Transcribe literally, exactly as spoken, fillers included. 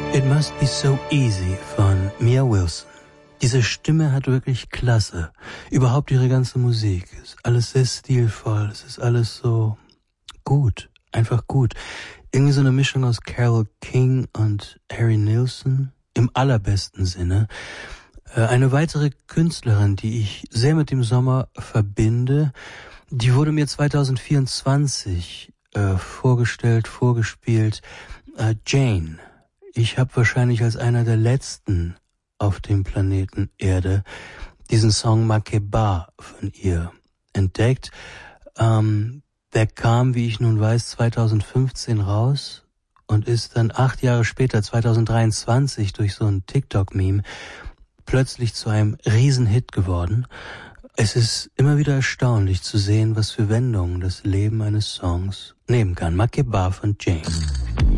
It Must Be So Easy von Mia Wilson. Diese Stimme hat wirklich Klasse. Überhaupt ihre ganze Musik. Ist alles sehr stilvoll. Es ist alles so gut. Einfach gut. Irgendwie so eine Mischung aus Carole King und Harry Nilsson. Im allerbesten Sinne. Eine weitere Künstlerin, die ich sehr mit dem Sommer verbinde, die wurde mir zwanzig vierundzwanzig äh, vorgestellt, vorgespielt. Äh, Jane. Ich habe wahrscheinlich als einer der letzten auf dem Planeten Erde diesen Song Makeba von ihr entdeckt. Ähm, der kam, wie ich nun weiß, zwanzig fünfzehn raus und ist dann acht Jahre später, zwanzig dreiundzwanzig, durch so ein TikTok-Meme plötzlich zu einem Riesenhit geworden. Es ist immer wieder erstaunlich zu sehen, was für Wendungen das Leben eines Songs nehmen kann. Makeba von Jane.